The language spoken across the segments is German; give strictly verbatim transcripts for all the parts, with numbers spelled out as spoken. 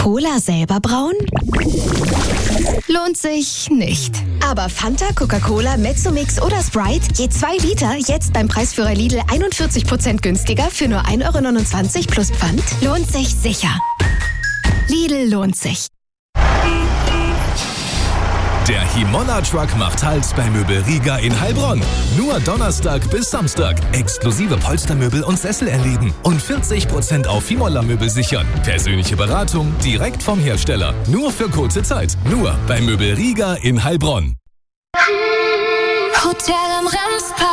Cola selber brauen? Lohnt sich nicht. Aber Fanta, Coca-Cola, Mezzomix oder Sprite, je zwei Liter, jetzt beim Preisführer Lidl einundvierzig Prozent günstiger für nur ein Euro neunundzwanzig plus Pfand, lohnt sich sicher. Lidl lohnt sich. Der Himolla-Truck macht Halt bei Möbel Riga in Heilbronn. Nur Donnerstag bis Samstag. Exklusive Polstermöbel und Sessel erleben. Und vierzig Prozent auf Himolla-Möbel sichern. Persönliche Beratung direkt vom Hersteller. Nur für kurze Zeit. Nur bei Möbel Riga in Heilbronn. Hotel am Ramspark.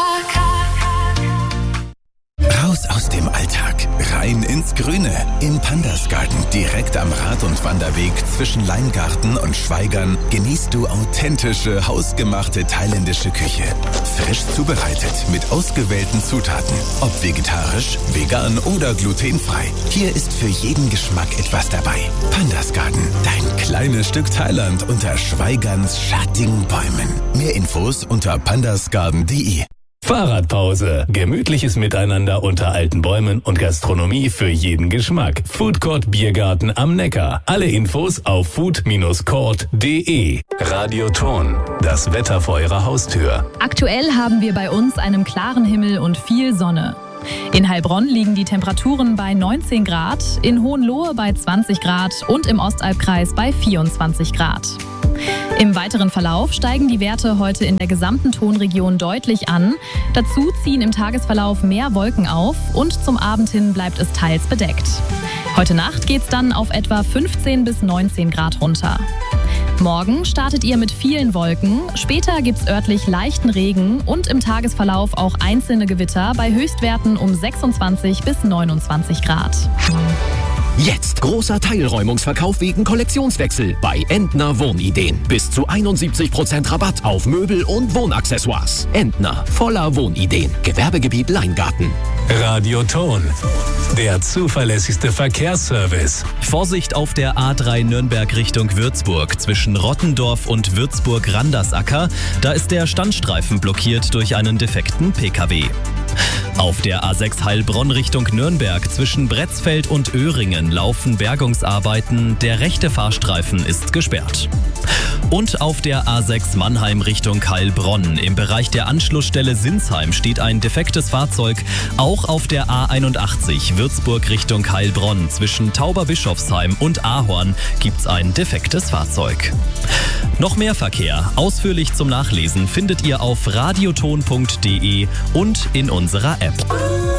Raus aus dem Alltag, rein ins Grüne. Im Pandasgarten, direkt am Rad- und Wanderweg zwischen Leingarten und Schweigern, genießt du authentische, hausgemachte thailändische Küche. Frisch zubereitet, mit ausgewählten Zutaten. Ob vegetarisch, vegan oder glutenfrei. Hier ist für jeden Geschmack etwas dabei. Pandasgarten, dein kleines Stück Thailand unter Schweigerns schattigen Bäumen. Mehr Infos unter pandasgarten punkt de. Fahrradpause. Gemütliches Miteinander unter alten Bäumen und Gastronomie für jeden Geschmack. Foodcourt Biergarten am Neckar. Alle Infos auf food Bindestrich court punkt de. Radioton. Das Wetter vor Ihrer Haustür. Aktuell haben wir bei uns einen klaren Himmel und viel Sonne. In Heilbronn liegen die Temperaturen bei neunzehn Grad, in Hohenlohe bei zwanzig Grad und im Ostalbkreis bei vierundzwanzig Grad. Im weiteren Verlauf steigen die Werte heute in der gesamten Tonregion deutlich an. Dazu ziehen im Tagesverlauf mehr Wolken auf und zum Abend hin bleibt es teils bedeckt. Heute Nacht geht's dann auf etwa fünfzehn bis neunzehn Grad runter. Morgen startet ihr mit vielen Wolken, später gibt's örtlich leichten Regen und im Tagesverlauf auch einzelne Gewitter bei Höchstwerten um sechsundzwanzig bis neunundzwanzig Grad. Jetzt großer Teilräumungsverkauf wegen Kollektionswechsel bei Entner Wohnideen. Bis zu einundsiebzig Prozent Rabatt auf Möbel und Wohnaccessoires. Entner, voller Wohnideen. Gewerbegebiet Leingarten. Radioton. Der zuverlässigste Verkehrsservice. Vorsicht auf der A drei Nürnberg Richtung Würzburg zwischen Rottendorf und Würzburg-Randersacker. Da ist der Standstreifen blockiert durch einen defekten P K W. Auf der A sechs Heilbronn Richtung Nürnberg zwischen Bretzfeld und Öhringen laufen Bergungsarbeiten. Der rechte Fahrstreifen ist gesperrt. Und auf der A sechs Mannheim Richtung Heilbronn im Bereich der Anschlussstelle Sinsheim steht ein defektes Fahrzeug. Auch auf der A einundachtzig Würzburg Richtung Heilbronn zwischen Tauberbischofsheim und Ahorn gibt's ein defektes Fahrzeug. Noch mehr Verkehr, ausführlich zum Nachlesen, findet ihr auf radioton punkt de und in unserer App.